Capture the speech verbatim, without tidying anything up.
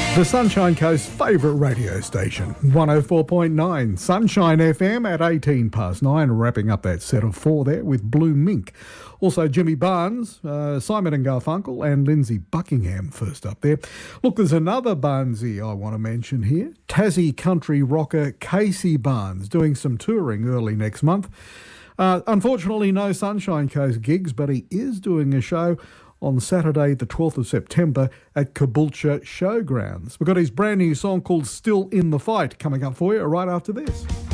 The Sunshine Coast's favourite radio station, one oh four point nine Sunshine F M at eighteen past nine, wrapping up that set of four there with Blue Mink. Also Jimmy Barnes, uh, Simon and Garfunkel and Lindsay Buckingham first up there. Look, there's another Barnesy I want to mention here. Tassie country rocker Casey Barnes doing some touring early next month. Uh, unfortunately, no Sunshine Coast gigs, but he is doing a show on Saturday the twelfth of September at Caboolture Showgrounds. We've got his brand new song called Still in the Fight coming up for you right after this.